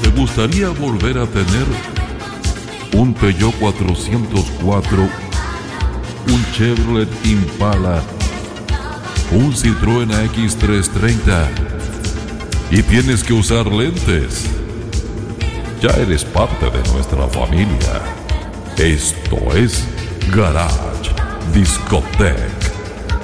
gustaría volver a tener un Peugeot 404, un Chevrolet Impala, un Citroën AX330 y tienes que usar lentes? Ya eres parte de nuestra familia. Esto es Garage Discotheque.